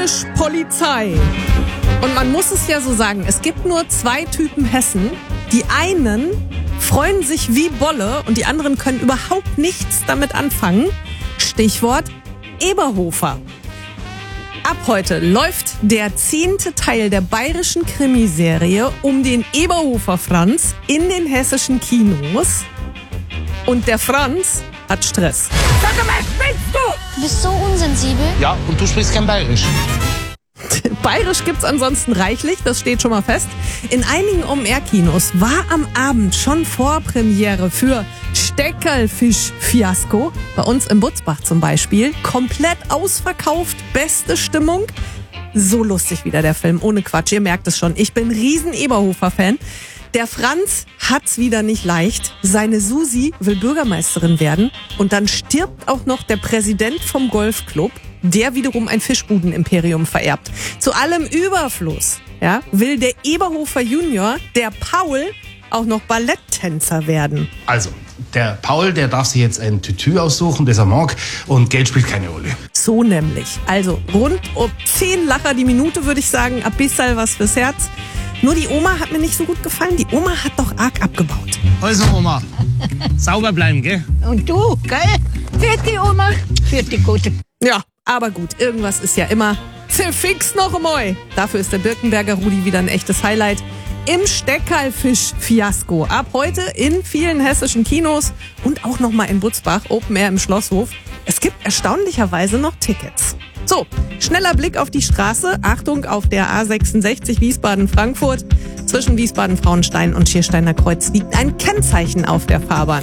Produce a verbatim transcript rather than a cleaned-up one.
Bayerisch Polizei. Und man muss es ja so sagen, es gibt nur zwei Typen Hessen. Die einen freuen sich wie Bolle und die anderen können überhaupt nichts damit anfangen. Stichwort Eberhofer. Ab heute läuft der zehnte Teil der bayerischen Krimiserie um den Eberhofer Franz in den hessischen Kinos. Und der Franz hat Stress. Sag mal, spinnst du? Du bist so unsensibel. Ja, und du sprichst kein Bayerisch. Bayerisch gibt's ansonsten reichlich, das steht schon mal fest. In einigen Open-Air-Kinos war am Abend schon Vorpremiere für Steckerlfisch-Fiasko. Bei uns in Butzbach zum Beispiel. Komplett ausverkauft, beste Stimmung. So lustig wieder der Film, ohne Quatsch, ihr merkt es schon. Ich bin riesen Eberhofer-Fan. Der Franz hat's wieder nicht leicht. Seine Susi will Bürgermeisterin werden und dann stirbt auch noch der Präsident vom Golfclub, der wiederum ein Fischbudenimperium vererbt. Zu allem Überfluss, ja, will der Eberhofer Junior, der Paul, auch noch Balletttänzer werden. Also, der Paul, der darf sich jetzt ein Tütü aussuchen, das er mag, und Geld spielt keine Rolle. So nämlich. Also rund um zehn Lacher die Minute, würde ich sagen. Ein bisschen was fürs Herz. Nur die Oma hat mir nicht so gut gefallen. Die Oma hat doch arg abgebaut. Also, Oma, sauber bleiben, gell? Und du, gell? Für die Oma, für die Gute. Ja, aber gut, irgendwas ist ja immer. Fix noch einmal. Dafür ist der Birkenberger Rudi wieder ein echtes Highlight. Im Steckerlfisch-Fiasko. Ab heute in vielen hessischen Kinos und auch nochmal in Butzbach, Open Air im Schlosshof. Es gibt erstaunlicherweise noch Tickets. So, schneller Blick auf die Straße. Achtung, auf der A sechsundsechzig Wiesbaden-Frankfurt. Zwischen Wiesbaden-Frauenstein und Schiersteiner Kreuz liegt ein Kennzeichen auf der Fahrbahn.